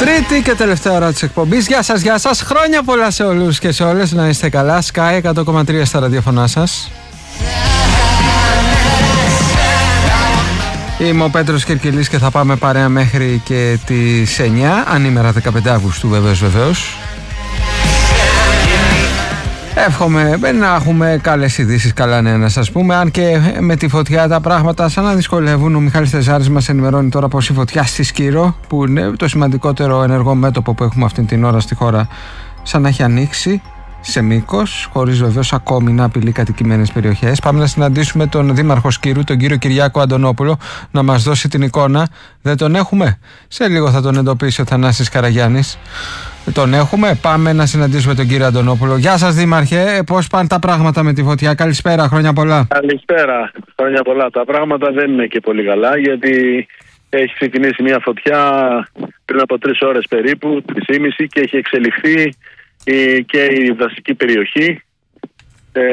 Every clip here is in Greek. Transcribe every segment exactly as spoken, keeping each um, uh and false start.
Τρίτη και τελευταία ώρα της εκπομπής. Γεια σας, γεια σας. Χρόνια πολλά σε όλους και σε όλες. Να είστε καλά. Sky εκατό κόμμα τρία στα ραδιοφωνά σας. Είμαι ο Πέτρος Κυρκυλής και θα πάμε παρέα μέχρι και τις εννιά, ανήμερα δεκαπέντε Αυγούστου βεβαίως βεβαίως. Εύχομαι να έχουμε καλές ειδήσεις, καλά νέα να σας πούμε. Αν και με τη φωτιά τα πράγματα σαν να δυσκολεύουν. Ο Μιχάλης Τεζάρης μας ενημερώνει τώρα πως η φωτιά στη Σκύρο, που είναι το σημαντικότερο ενεργό μέτωπο που έχουμε αυτή την ώρα στη χώρα, σαν να έχει ανοίξει σε μήκος, χωρίς βεβαίως ακόμη να απειλεί κατοικημένες περιοχές. Πάμε να συναντήσουμε τον Δήμαρχο Σκύρου, τον κύριο Κυριάκο Αντωνόπουλο, να μας δώσει την εικόνα. Δεν τον έχουμε? Σε λίγο θα τον εντοπίσει ο Θανάσης Καραγιάννης. Τον έχουμε. Πάμε να συναντήσουμε τον κύριο Αντωνόπουλο. Γεια σας, Δήμαρχε. Πώς πάνε τα πράγματα με τη φωτιά? Καλησπέρα, χρόνια πολλά. Καλησπέρα, χρόνια πολλά. Τα πράγματα δεν είναι και πολύ καλά, γιατί έχει ξεκινήσει μια φωτιά πριν από τρεις ώρες περίπου, τρεις και μισή, και έχει εξελιχθεί και η δασική περιοχή. Ε,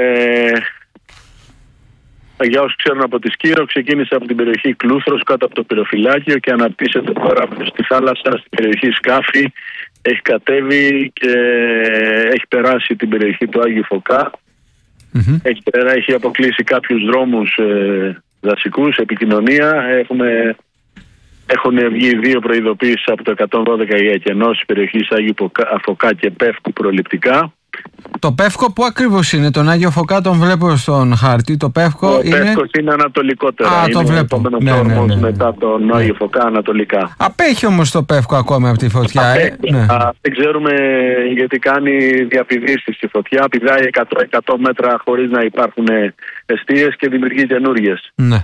για όσους ξέρουν από τη Σκύρο, ξεκίνησε από την περιοχή Κλούθρος κάτω από το πυροφυλάκιο και αναπτύσσεται τώρα στη θάλασσα, στην περιοχή Σκάφη. Έχει κατέβει και έχει περάσει την περιοχή του Άγιου Φωκά. Mm-hmm. Έχει, έχει αποκλείσει κάποιους δρόμους ε, δασικούς, επικοινωνία. Έχουμε, έχουν βγει δύο προειδοποίησεις από το εκατόν δώδεκα για εκενώσεις περιοχής Άγιου Φωκά και Πεύκου προληπτικά. Το Πεύκο που ακριβώς είναι? Τον Άγιο Φωκά τον βλέπω στον χάρτη. Το Πεύκο ο είναι... Πεύκος είναι ανατολικότερα. Α, είναι το βλέπω. ο ναι, ναι, ναι, ναι. μετά τον ναι. Άγιο Φωκά ανατολικά. Απέχει όμως το Πεύκο ακόμη από τη φωτιά. Ε? Ναι. Α, δεν ξέρουμε, γιατί κάνει διαπηδήσεις στη φωτιά. Πηδάει εκατό μέτρα χωρίς να υπάρχουν εστίες και δημιουργεί καινούργιες. Ναι.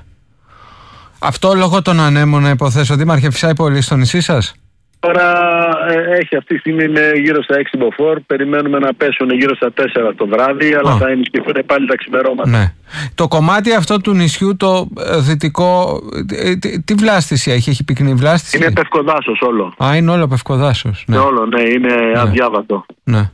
Αυτό λόγω των ανέμων, να υποθέσω. Δήμαρχε, φυσάει πολύ στο νησί σας? Τώρα ε, έχει αυτή τη στιγμή είναι γύρω στα έξι μποφόρ. Περιμένουμε να πέσουν γύρω στα τέσσερα το βράδυ, αλλά oh. θα ενισχυθούν πάλι τα ξημερώματα. Ναι. Το κομμάτι αυτό του νησιού, το δυτικό, τι, τι βλάστηση έχει? Έχει πυκνή βλάστηση? Είναι πευκοδάσος όλο. Α, είναι όλο πευκοδάσος. Ναι. Όλο, ναι, είναι ναι. αδιάβατο. Ναι.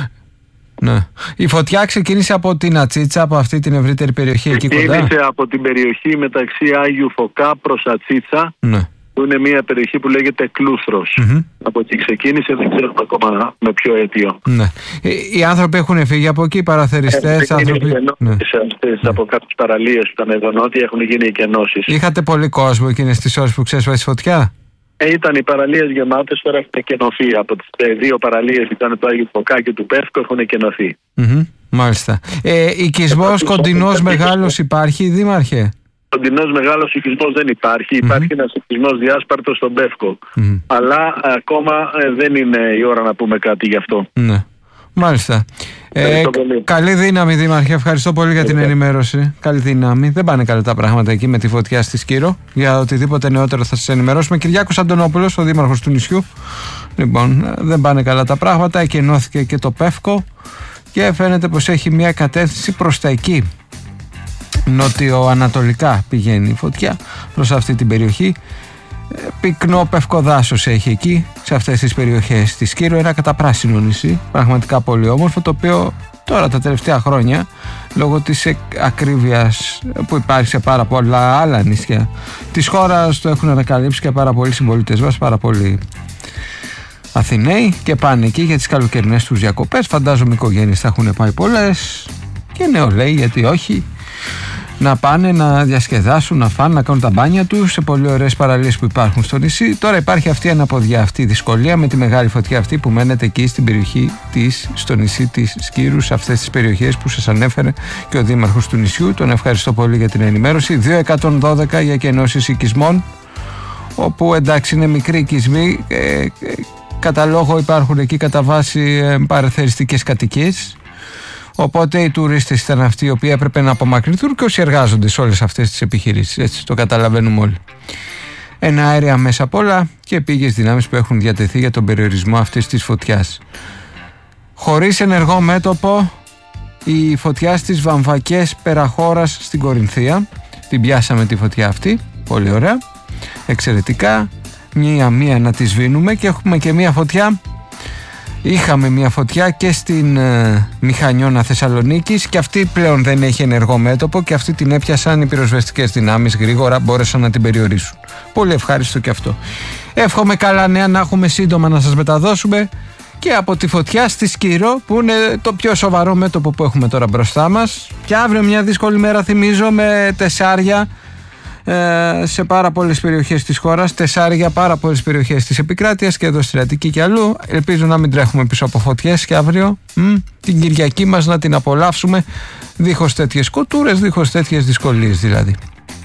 Ναι. Η φωτιά ξεκίνησε από την Ατσίτσα, από αυτή την ευρύτερη περιοχή εκεί κοντά. Ξεκίνησε από την περιοχή μεταξύ Άγιου Φωκά προς Ατσίτσα. Ναι. Που είναι μια περιοχή που λέγεται Κλούθρος. Mm-hmm. Από εκεί ξεκίνησε, δεν ξέρουμε ακόμα με ποιο αίτιο. Ναι. Οι άνθρωποι έχουν φύγει από εκεί, οι παραθεριστές, ε, άνθρωποι. Ναι. Αυτές, ναι. Από κάποιες παραλίες που ήταν εδώ νότια έχουν γίνει εκενώσεις. Είχατε πολύ κόσμο εκείνες τις ώρες που ξέσπασε η φωτιά? Ε, ήταν οι παραλίες γεμάτες, τώρα έχουν εκενωθεί. Από τις δύο παραλίες που ήταν το Άγιο Φωκά και του Πεύκου έχουν εκενωθεί. Mm-hmm. Μάλιστα. Ε, οικισμός κοντινός μεγάλος υπάρχει, Δήμαρχε? Κοντινός μεγάλος οικισμός δεν υπάρχει. Mm-hmm. Υπάρχει ένας οικισμός διάσπαρτος στον Πεύκο. Mm-hmm. Αλλά ακόμα ε, δεν είναι η ώρα να πούμε κάτι γι' αυτό. Ναι. Μάλιστα. Ε, καλή δύναμη, Δήμαρχε. Ευχαριστώ πολύ για την ενημέρωση. Καλή δύναμη. Δεν πάνε καλά τα πράγματα εκεί με τη φωτιά στη Σκύρο. Για οτιδήποτε νεότερο θα σας ενημερώσουμε. Κυριάκος Αντωνόπουλος, ο Δήμαρχος του νησιού. Λοιπόν, δεν πάνε καλά τα πράγματα. Εκενώθηκε και το Πεύκο και φαίνεται πως έχει μια κατεύθυνση προς τα εκεί. Νότιο-ανατολικά πηγαίνει η φωτιά προς αυτή την περιοχή. Πυκνό πευκοδάσος έχει εκεί, σε αυτές τις περιοχές της Σκύρου. Ένα καταπράσινο νησί, πραγματικά πολύ όμορφο, το οποίο τώρα τα τελευταία χρόνια, λόγω της ακρίβειας που υπάρχει σε πάρα πολλά άλλα νησιά της χώρας, το έχουν ανακαλύψει και πάρα πολλοί συμπολίτες μας, πάρα πολλοί Αθηναίοι, και πάνε εκεί για τις καλοκαιρινές τους διακοπές. Φαντάζομαι οι οικογένειες θα έχουν πάει πολλές και νεολαίοι, γιατί όχι, να πάνε να διασκεδάσουν, να φάνε, να κάνουν τα μπάνια τους σε πολύ ωραίες παραλίες που υπάρχουν στο νησί. Τώρα υπάρχει αυτή η αναποδιά, αυτή η δυσκολία με τη μεγάλη φωτιά αυτή που μένεται εκεί στην περιοχή της, στο νησί της Σκύρου, σε αυτές τις περιοχές που σας ανέφερε και ο Δήμαρχος του νησιού. Τον ευχαριστώ πολύ για την ενημέρωση. δύο εκατόν δώδεκα για εκενώσεις οικισμών, όπου εντάξει είναι μικροί οικισμοί, ε, ε, κατά λόγο υπάρχουν εκεί κατά βάση ε, παραθεριστικές κατοικίες. Οπότε οι τουρίστες ήταν αυτοί οι οποίοι έπρεπε να απομακρυνθούν και όσοι εργάζονται σε όλες αυτές τις επιχειρήσεις. Έτσι το καταλαβαίνουμε όλοι. Ένα αέρια μέσα απ' όλα και πήγες δυνάμεις που έχουν διατεθεί για τον περιορισμό αυτής της φωτιάς. Χωρίς ενεργό μέτωπο, η φωτιά στις Βαμβακές Περαχώρας στην Κορινθία. Την πιάσαμε τη φωτιά αυτή. Πολύ ωραία. Εξαιρετικά. Μία-μία να τη σβήνουμε και έχουμε και μία φωτιά Είχαμε μια φωτιά και στην ε, Μηχανιώνα Θεσσαλονίκης και αυτή πλέον δεν έχει ενεργό μέτωπο και αυτή την έπιασαν οι πυροσβεστικές δυνάμεις, γρήγορα μπόρεσαν να την περιορίσουν. Πολύ ευχάριστο και αυτό. Εύχομαι καλά νέα να έχουμε σύντομα να σας μεταδώσουμε και από τη φωτιά στη Σκύρο, που είναι το πιο σοβαρό μέτωπο που έχουμε τώρα μπροστά μας. Και αύριο μια δύσκολη μέρα, θυμίζω, με τεσσάρια σε πάρα πολλές περιοχές της χώρας, τεσσάρια πάρα πολλές περιοχές της επικράτειας και εδώ στη Αττική και αλλού. Ελπίζω να μην τρέχουμε πίσω από φωτιές και αύριο μ, την Κυριακή μας να την απολαύσουμε δίχως τέτοιες κοτούρες, δίχως τέτοιες δυσκολίες δηλαδή.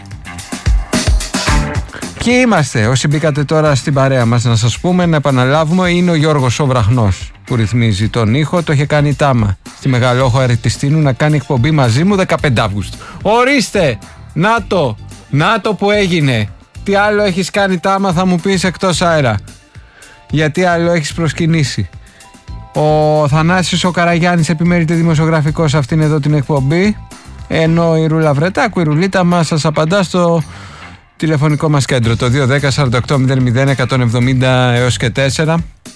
Ποιοι είμαστε όσοι μπήκατε τώρα στην παρέα μας, να σας πούμε, να επαναλάβουμε, είναι ο Γιώργος ο Βραχνός που ρυθμίζει τον ήχο. Το είχε κάνει τάμα στη Μεγαλόχω Αρετιστίνου να κάνει εκπομπή μαζί μου δεκαπέντε Αυγούστου. Ορίστε! Να το! Να το που έγινε. Τι άλλο έχεις κάνει τάμα, θα μου πεις, εκτός αέρα? Γιατί άλλο έχεις προσκυνήσει? Ο Θανάσης ο Καραγιάννης επιμέρειται δημοσιογραφικός σε αυτήν εδώ την εκπομπή, ενώ η Ρούλα Βρετάκου, η Ρουλίτα μας, σας απαντά στο τηλεφωνικό μας κέντρο, το δύο ένα μηδέν σαράντα οκτώ μηδέν μηδέν εκατόν εβδομήντα έως και τέσσερα.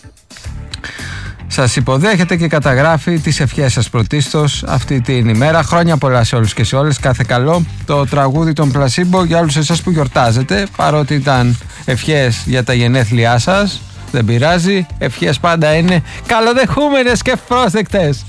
Σας υποδέχεται και καταγράφει τις ευχές σας πρωτίστως αυτή την ημέρα. Χρόνια πολλά σε όλους και σε όλες, κάθε καλό. Το τραγούδι των Πλασίμπο για όλους εσάς που γιορτάζετε, παρότι ήταν ευχές για τα γενέθλιά σας, δεν πειράζει, ευχές πάντα είναι καλοδεχούμενες και πρόσδεκτες.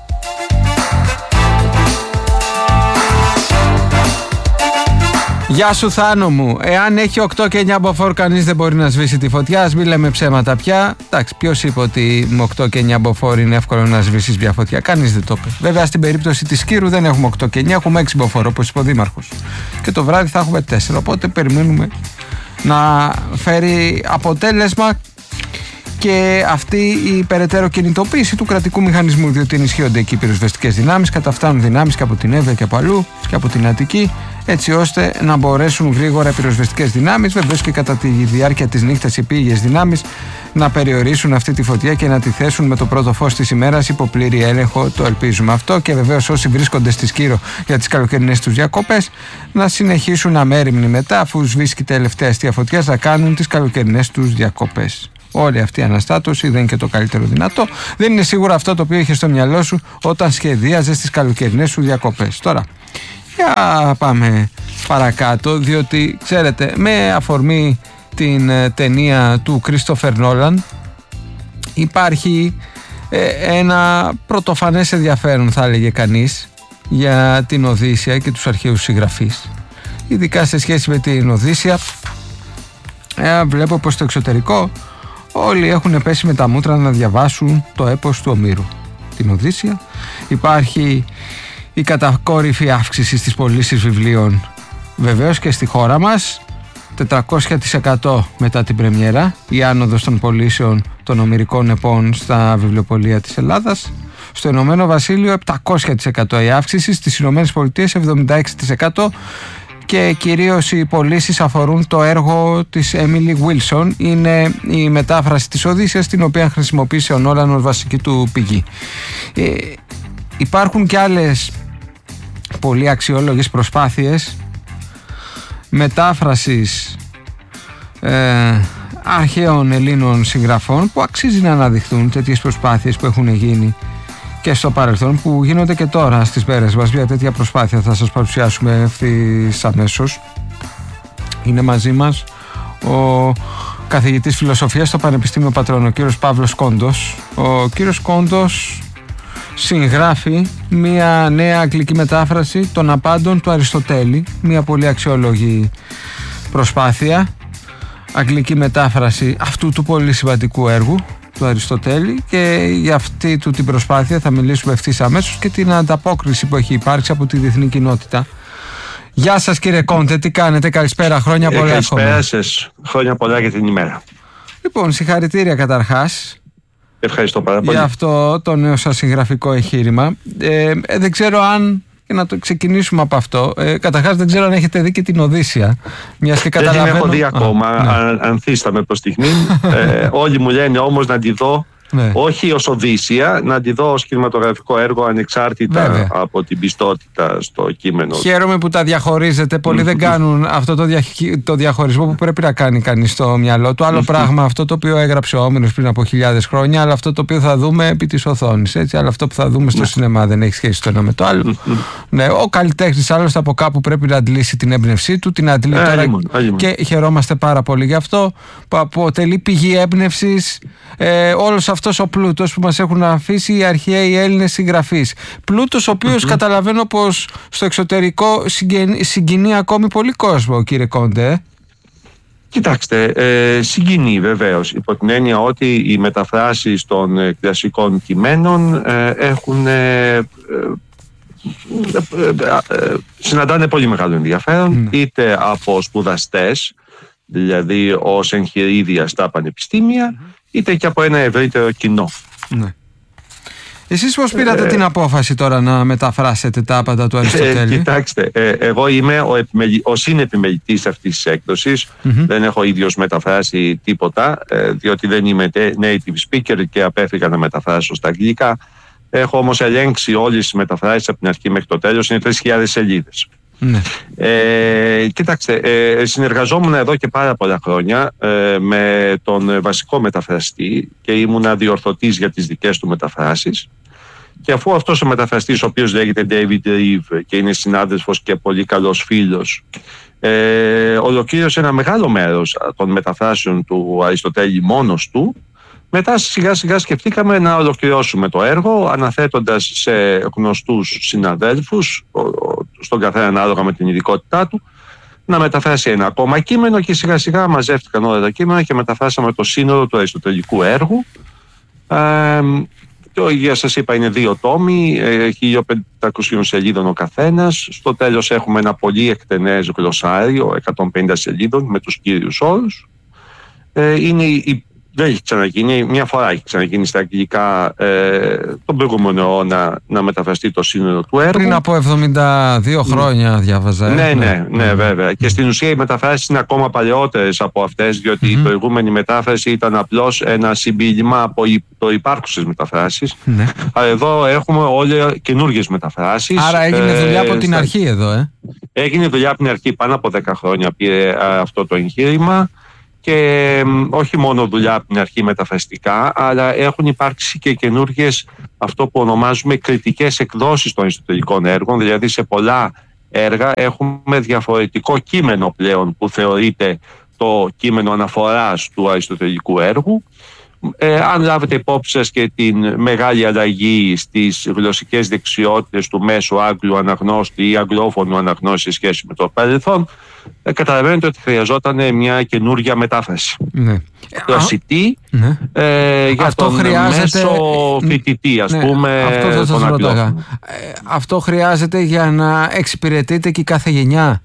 Γεια σου Θάνο μου. Εάν έχει οκτώ και εννιά μποφόρ κανείς δεν μπορεί να σβήσει τη φωτιά. Ας μην λέμε ψέματα πια. Εντάξει, ποιος είπε ότι με οκτώ και εννιά μποφόρ είναι εύκολο να σβήσεις μια φωτιά? Κανείς δεν το είπε. Βέβαια στην περίπτωση της Σκύρου δεν έχουμε οκτώ και εννιά, έχουμε έξι μποφόρ όπως είπε ο Δήμαρχος. Και το βράδυ θα έχουμε τέσσερα. Οπότε περιμένουμε να φέρει αποτέλεσμα και αυτή η περαιτέρω κινητοποίηση του κρατικού μηχανισμού, διότι ενισχύονται εκεί οι πυροσβεστικές δυνάμεις, καταφτάνουν δυνάμεις και από την Εύβοια και από αλλού και από την Αττική, έτσι ώστε να μπορέσουν γρήγορα οι πυροσβεστικές δυνάμεις, βεβαίως και κατά τη διάρκεια της νύχτας οι πήγες δυνάμεις, να περιορίσουν αυτή τη φωτιά και να τη θέσουν με το πρώτο φως της ημέρας υπό πλήρη έλεγχο. Το ελπίζουμε αυτό. Και βεβαίως όσοι βρίσκονται στη Σκύρο για τις καλοκαιρινές τους διακοπές να συνεχίσουν αμέριμνοι μετά, αφού σβήσει η τελευταία αστεία φωτιά, να κάνουν τις καλοκαιρινές τους διακοπές. Όλη αυτή η αναστάτωση δεν είναι και το καλύτερο δυνατό. Δεν είναι σίγουρα αυτό το οποίο είχε στο μυαλό σου όταν σχεδίαζες τις καλοκαιρινές σου διακοπές. Τώρα, για πάμε παρακάτω, διότι ξέρετε, με αφορμή την ε, ταινία του Κρίστοφερ Νόλαν υπάρχει ε, ένα πρωτοφανές ενδιαφέρον, θα έλεγε κανείς, για την Οδύσσεια και τους αρχαίους συγγραφείς. Ειδικά σε σχέση με την Οδύσσεια, ε, βλέπω πως στο εξωτερικό όλοι έχουν πέσει με τα μούτρα να διαβάσουν το έπος του Ομήρου, την Οδύσσεια. Υπάρχει η κατακόρυφη αύξηση στις πωλήσεις βιβλίων, βεβαίως και στη χώρα μας, τετρακόσια τοις εκατό μετά την πρεμιέρα, η άνοδος των πωλήσεων των ομηρικών επών στα βιβλιοπωλεία της Ελλάδας. Στο Ηνωμένο Βασίλειο επτακόσια τοις εκατό η αύξηση, στις Ηνωμένες Πολιτείες εβδομήντα έξι τοις εκατό. Και κυρίως οι πωλήσεις αφορούν το έργο της Emily Wilson. Είναι η μετάφραση της Οδύσσειας, την οποία χρησιμοποίησε ο Νόλαν ως βασική του πηγή. Ε, υπάρχουν και άλλες πολύ αξιόλογες προσπάθειες μετάφρασης ε, αρχαίων Ελλήνων συγγραφών που αξίζει να αναδειχθούν, τέτοιες προσπάθειες που έχουν γίνει και στο παρελθόν, που γίνονται και τώρα στις μέρες μας. Μια τέτοια προσπάθεια θα σας παρουσιάσουμε ευθύς αμέσως. Είναι μαζί μας ο καθηγητής φιλοσοφίας στο Πανεπιστήμιο Πατρών, ο κύριος Παύλος Κόντος. Ο κύριος Κόντος συγγράφει μια νέα αγγλική μετάφραση των απάντων του Αριστοτέλη, μια πολύ αξιόλογη προσπάθεια, αγγλική μετάφραση αυτού του πολύ σημαντικού έργου του Αριστοτέλη, και για αυτή του την προσπάθεια θα μιλήσουμε ευθύς αμέσως και την ανταπόκριση που έχει υπάρξει από τη διεθνή κοινότητα. Γεια σας κύριε Κόντε, τι κάνετε? Καλησπέρα, χρόνια πολλά. Καλησπέρα σας, χρόνια πολλά για την ημέρα. Λοιπόν, συγχαρητήρια καταρχάς. Ευχαριστώ πάρα πολύ για αυτό το νέο σας συγγραφικό εγχείρημα. Ε, ε, δεν ξέρω αν, και να το ξεκινήσουμε από αυτό, ε, καταρχάς δεν ξέρω αν έχετε δει και την Οδύσσεια. Μιας και καταλαβαίνω... Δεν την έχω δει ακόμα, Α, ναι. αν, ανθίσταμαι προς στιγμή. ε, όλοι μου λένε όμως να τη δω Ναι. Όχι ως Οδύσσια, να τη δω ως κινηματογραφικό έργο ανεξάρτητα Βέβαια. από την πιστότητα στο κείμενο. Χαίρομαι που τα διαχωρίζετε. Πολλοί δεν κάνουν αυτό το, δια... το διαχωρισμό που πρέπει να κάνει κανείς στο μυαλό του. Άλλο πράγμα αυτό το οποίο έγραψε ο Όμηρος πριν από χιλιάδες χρόνια, αλλά αυτό το οποίο θα δούμε επί της οθόνης. Έτσι, αλλά αυτό που θα δούμε στο σινεμά δεν έχει σχέση το ένα με το άλλο. Ναι, ο καλλιτέχνης άλλωστε από κάπου πρέπει να αντλήσει την έμπνευσή του, την αντλεί τώρα και χαιρόμαστε πάρα πολύ γι' αυτό, που αποτελεί πηγή έμπνευσης ε, όλος αυτός ο πλούτος που μας έχουν αφήσει οι αρχαίοι Έλληνες συγγραφείς. Πλούτος ο οποίος mm-hmm. καταλαβαίνω πως στο εξωτερικό συγκινεί, συγκινεί ακόμη πολύ κόσμο, κύριε Κόντε. Κοιτάξτε, ε, συγκινεί βεβαίως, υπό την έννοια ότι οι μεταφράσεις των ε, κλασικών κειμένων ε, έχουν ε, ε, συναντάνε πολύ μεγάλο ενδιαφέρον mm. είτε από σπουδαστές, δηλαδή ως εγχειρίδια στα πανεπιστήμια, mm. είτε και από ένα ευρύτερο κοινό. Ναι. Εσείς πώς πήρατε ε, την απόφαση τώρα να μεταφράσετε τα άπαντα του Αριστοτέλη? Ε, κοιτάξτε, ε, εγώ είμαι ο, επιμελη, ο συνεπιμελητής αυτής της έκδοσης. Mm-hmm. Δεν έχω ίδιος μεταφράσει τίποτα, ε, διότι δεν είμαι native speaker και απέφυγα να μεταφράσω στα αγγλικά. Έχω όμως ελέγξει όλες τις μεταφράσεις από την αρχή μέχρι το τέλος. Είναι τρεις χιλιάδες σελίδες. Ναι. Ε, κοιτάξτε, ε, συνεργαζόμουν εδώ και πάρα πολλά χρόνια ε, με τον βασικό μεταφραστή και ήμουνα διορθωτής για τις δικές του μεταφράσεις. Και αφού αυτός ο μεταφραστής, ο οποίος λέγεται David Reeve και είναι συνάδελφος και πολύ καλός φίλος, ε, ολοκλήρωσε ένα μεγάλο μέρος των μεταφράσεων του Αριστοτέλη μόνος του, μετά σιγά σιγά σκεφτήκαμε να ολοκληρώσουμε το έργο αναθέτοντας σε γνωστούς συναδέλφους, στον καθένα ανάλογα με την ειδικότητά του, να μεταφράσει ένα ακόμα κείμενο, και σιγά σιγά μαζεύτηκαν όλα τα κείμενα και μεταφράσαμε το σύνολο του αριστοτελικού έργου. Ε, το, για σας είπα, είναι δύο τόμοι, χίλια πεντακόσιες σελίδων ο καθένας. Στο τέλος έχουμε ένα πολύ εκτενές γλωσσάριο εκατόν πενήντα σελίδων με τους κύριους όρους. Ε, είναι η Δεν έχει ξαναγίνει, μια φορά έχει ξαναγίνει στα αγγλικά ε, τον προηγούμενο αιώνα να μεταφραστεί το σύνολο του έργου. Πριν από εβδομήντα δύο χρόνια διάβαζα. Ναι, ναι, ναι, βέβαια. Και στην ουσία οι μεταφράσεις είναι ακόμα παλαιότερες από αυτές, διότι mm-hmm. η προηγούμενη μετάφραση ήταν απλώς ένα συμπίλημα από το υπάρχουσες μεταφράσεις. Ναι. Αλλά εδώ έχουμε όλες καινούργιες μεταφράσεις. Άρα έγινε δουλειά από την αρχή εδώ, ε. Έγινε δουλειά από την αρχή, πάνω από δέκα χρόνια πήρε αυτό το εγχείρημα. Και όχι μόνο δουλειά από την αρχή μεταφραστικά, αλλά έχουν υπάρξει και καινούργιες, αυτό που ονομάζουμε κριτικές εκδόσεις των αριστοτελικών έργων. Δηλαδή σε πολλά έργα έχουμε διαφορετικό κείμενο πλέον που θεωρείται το κείμενο αναφοράς του αριστοτελικού έργου. Ε, αν λάβετε υπόψη σας και την μεγάλη αλλαγή στις γλωσσικές δεξιότητες του μέσου Άγγλου αναγνώστη ή αγγλόφωνου αναγνώστη σε σχέση με το παρελθόν, ε, καταλαβαίνετε ότι χρειαζόταν μια καινούργια μετάφραση. Ναι. Προσιτή ναι. ε, για αυτό τον χρειάζεται... μέσο φοιτητή, ας ναι, πούμε. Αυτό θα σας ρωτάγα. Ε, αυτό χρειάζεται για να εξυπηρετείται και η κάθε γενιά.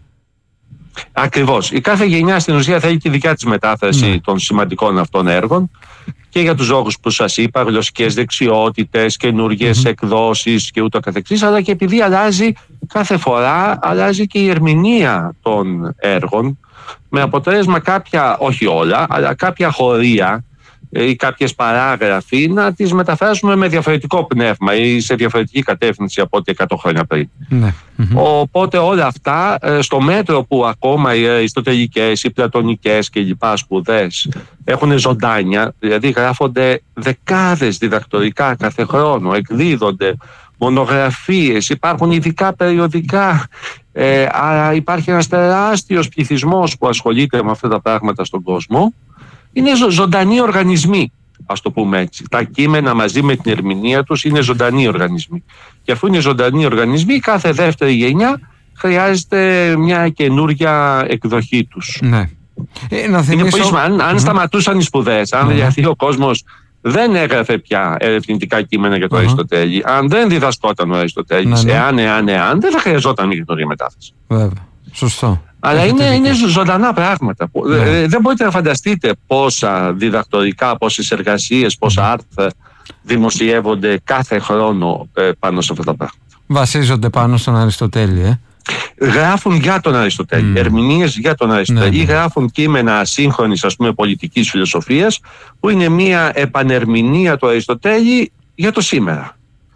Ακριβώς. Η κάθε γενιά στην ουσία θέλει τη δικιά της μετάφραση ναι. των σημαντικών αυτών έργων, και για τους λόγους που σας είπα, γλωσσικές δεξιότητες, καινούργιες mm-hmm. εκδόσεις και ούτω καθεξής, αλλά και επειδή αλλάζει κάθε φορά, αλλάζει και η ερμηνεία των έργων, με αποτέλεσμα κάποια, όχι όλα, αλλά κάποια χωρία ή κάποιες παράγραφοι να τις μεταφράσουμε με διαφορετικό πνεύμα ή σε διαφορετική κατεύθυνση από ό,τι εκατό χρόνια πριν. Ναι. Mm-hmm. Οπότε όλα αυτά, στο μέτρο που ακόμα οι αριστοτελικές, οι πλατωνικές και λοιπά σπουδές έχουν ζωντάνια, δηλαδή γράφονται δεκάδες διδακτορικά κάθε χρόνο, εκδίδονται μονογραφίες, υπάρχουν ειδικά περιοδικά, ε, άρα υπάρχει ένας τεράστιος πληθυσμός που ασχολείται με αυτά τα πράγματα στον κόσμο. Είναι ζω, ζωντανοί οργανισμοί, ας το πούμε έτσι. Τα κείμενα μαζί με την ερμηνεία τους είναι ζωντανοί οργανισμοί. Και αφού είναι ζωντανοί οργανισμοί, κάθε δεύτερη γενιά χρειάζεται μια καινούργια εκδοχή τους. Ναι. Ε, να θυμίσω... Είναι πολύ σημαντικό. Αν, αν σταματούσαν οι σπουδές, αν δηλαδή ο κόσμος δεν έγραφε πια ερευνητικά κείμενα για το uh-huh. Αριστοτέλη, αν δεν διδασκόταν ο Αριστοτέλης, ναι, ναι. εάν, εάν, εάν, δεν θα χρειαζόταν μια καινούργια μετάφραση. Βέβαια. Σωστό. Αλλά είναι, είναι ζωντανά πράγματα. Ναι. Δεν μπορείτε να φανταστείτε πόσα διδακτορικά, πόσες εργασίες, πόσα άρθρα δημοσιεύονται κάθε χρόνο πάνω σε αυτά τα πράγματα. Βασίζονται πάνω στον Αριστοτέλη, ε. Γράφουν για τον Αριστοτέλη, mm. ερμηνείες για τον Αριστοτέλη, ναι, ή γράφουν κείμενα ασύγχρονης, ας πούμε, πολιτικής φιλοσοφίας, που είναι μια επανερμηνεία του Αριστοτέλη για το σήμερα,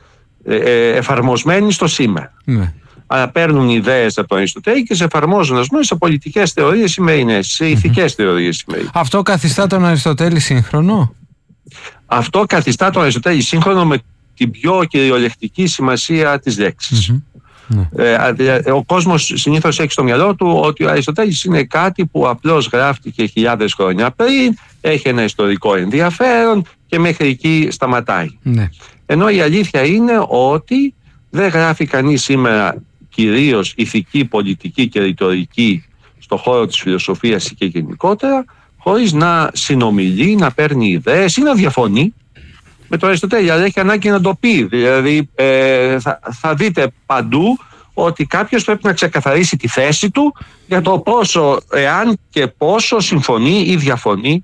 ε, εφαρμοσμένη στο σήμερα. Mm. Άρα παίρνουν ιδέες από τον Αριστοτέλη και σε εφαρμόζουν, ας πούμε, σε πολιτικές θεωρίες σημερινές, σε ηθικές mm-hmm. θεωρίες σημερινές. Αυτό καθιστά τον Αριστοτέλη σύγχρονο? Αυτό καθιστά τον Αριστοτέλη σύγχρονο με την πιο κυριολεκτική σημασία της λέξης. Mm-hmm. Ε, ο κόσμος συνήθως έχει στο μυαλό του ότι ο Αριστοτέλης είναι κάτι που απλώς γράφτηκε χιλιάδες χρόνια πριν, έχει ένα ιστορικό ενδιαφέρον και μέχρι εκεί σταματάει. Ναι. Ενώ η αλήθεια είναι ότι δεν γράφει κανείς σήμερα κυρίως ηθική, πολιτική και ρητορική στον χώρο της φιλοσοφίας και γενικότερα, χωρίς να συνομιλεί, να παίρνει ιδέες ή να διαφωνεί με τον Αριστοτέλη, αλλά έχει ανάγκη να το πει. Δηλαδή ε, θα, θα δείτε παντού ότι κάποιος πρέπει να ξεκαθαρίσει τη θέση του για το πόσο, εάν και πόσο συμφωνεί ή διαφωνεί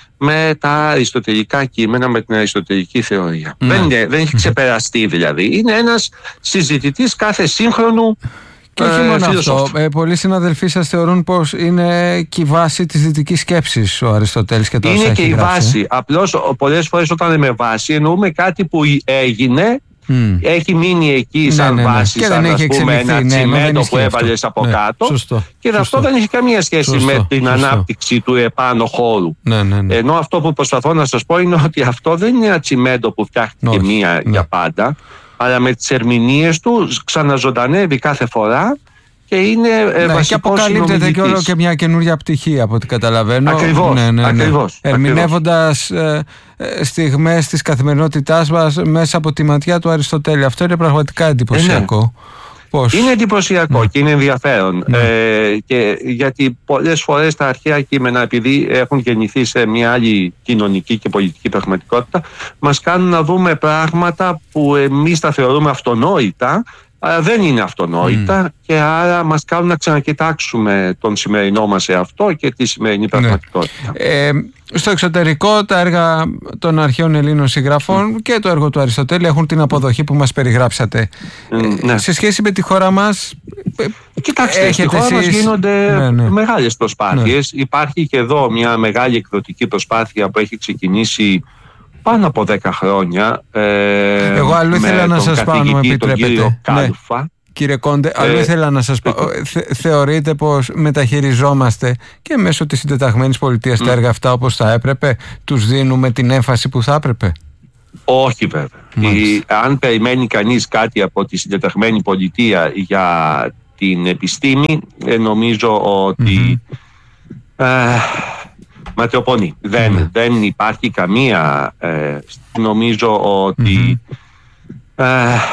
με τα αριστοτελικά κείμενα, με την αριστοτελική θεωρία. Mm. Δεν, είναι, δεν έχει ξεπεραστεί δηλαδή. Είναι ένας συζητητής κάθε σύγχρονου. Και όχι μόνο αυτό. Ε, πολλοί συναδελφοί σας θεωρούν πως είναι και η βάση της δυτικής σκέψης ο Αριστοτέλης και το όσα είναι και η γράψει. Βάση. Απλώς πολλές φορές όταν λέμε βάση εννοούμε κάτι που έγινε, mm. έχει μείνει εκεί σαν ναι, ναι, ναι. βάση, και σαν ας πούμε ένα ναι, τσιμέντο που έβαλες από ναι, κάτω σωστό, και σωστό. Αυτό δεν έχει καμία σχέση σωστό, με την σωστό. ανάπτυξη του επάνω χώρου. Ναι, ναι, ναι. Ενώ αυτό που προσπαθώ να σας πω είναι ότι αυτό δεν είναι ένα τσιμέντο που φτιάχτηκε no, μία ναι. για πάντα, αλλά με τις ερμηνείες του ξαναζωντανεύει κάθε φορά και είναι ναι, βασικός και αποκαλύπτεται και όλο και μια καινούργια πτυχή από ό,τι καταλαβαίνω. Ακριβώς, ναι, ναι, ναι. ακριβώς ερμηνεύοντας ε, ε, στιγμές της καθημερινότητάς μας μέσα από τη ματιά του Αριστοτέλη. Αυτό είναι πραγματικά εντυπωσιακό. Ε, ναι. Πώς? Είναι εντυπωσιακό ναι. και είναι ενδιαφέρον ναι. ε, και γιατί πολλές φορές τα αρχαία κείμενα, επειδή έχουν γεννηθεί σε μια άλλη κοινωνική και πολιτική πραγματικότητα, μας κάνουν να δούμε πράγματα που εμείς τα θεωρούμε αυτονόητα, αλλά δεν είναι αυτονόητα mm. και άρα μας κάνουν να ξανακοιτάξουμε τον σημερινό μας εαυτό και τη σημερινή πραγματικότητα. Ναι. Ε, στο εξωτερικό τα έργα των αρχαίων Ελλήνων συγγραφών mm. και το έργο του Αριστοτέλη έχουν την αποδοχή που μας περιγράψατε. Mm, ναι. ε, σε σχέση με τη χώρα μας, κοιτάξτε, στη χώρα εσείς... μας γίνονται ναι, ναι. μεγάλες προσπάθειες. Ναι. Υπάρχει και εδώ μια μεγάλη εκδοτική προσπάθεια που έχει ξεκινήσει πάνω από δέκα χρόνια. Ε, Εγώ αλλού ήθελα να σας πάω, να με επιτρέπετε. Ναι. Κύριε Κόντε, ε, αλλού ήθελα να σας πω, θε, θεωρείτε πως μεταχειριζόμαστε και μέσω της συντεταγμένης πολιτείας mm. τα έργα αυτά όπως θα έπρεπε, τους δίνουμε την έμφαση που θα έπρεπε? Όχι βέβαια. Η, αν περιμένει κανείς κάτι από τη συντεταγμένη πολιτεία για την επιστήμη, ε, νομίζω ότι mm-hmm. ε, ματαιοπονεί. Δεν, mm-hmm. δεν υπάρχει καμία, ε, νομίζω ότι mm-hmm. ε,